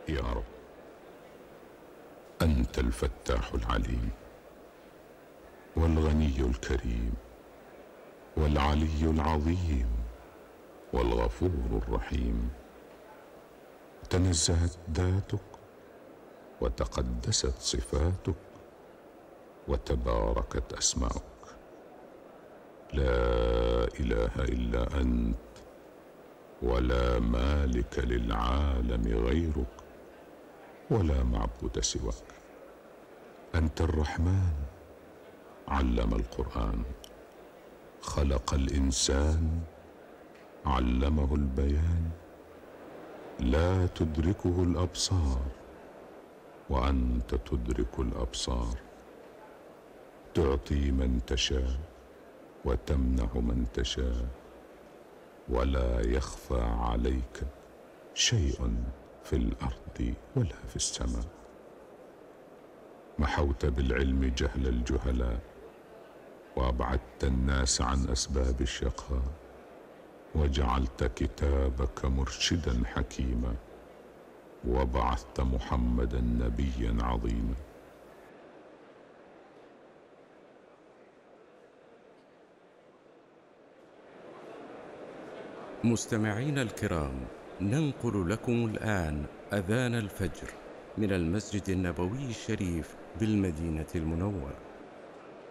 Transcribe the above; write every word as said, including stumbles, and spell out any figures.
يا رب، أنت الفتاح العليم والغني الكريم والعلي العظيم والغفور الرحيم. تنزهت ذاتك وتقدست صفاتك وتباركت أسماؤك. لا إله إلا أنت، ولا مالك للعالم غيرك، ولا معبود سواك. أنت الرحمن علم القرآن، خلق الإنسان علمه البيان. لا تدركه الأبصار وأنت تدرك الأبصار. تعطي من تشاء وتمنع من تشاء، ولا يخفى عليك شيء في الأرض ولا في السماء. محوت بالعلم جهل الجهلاء، وأبعدت الناس عن أسباب الشقاء، وجعلت كتابك مرشدا حكيما، وبعثت محمدا نبيا عظيما. مستمعين الكرام، ننقل لكم الآن أذان الفجر من المسجد النبوي الشريف بالمدينة المنورة.